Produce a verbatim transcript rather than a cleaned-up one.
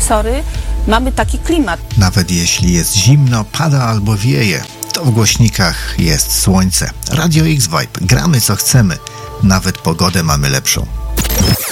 sorry, mamy taki klimat. Nawet jeśli jest zimno, pada albo wieje, to w głośnikach jest słońce. Radio X Vibe, gramy co chcemy, nawet pogodę mamy lepszą.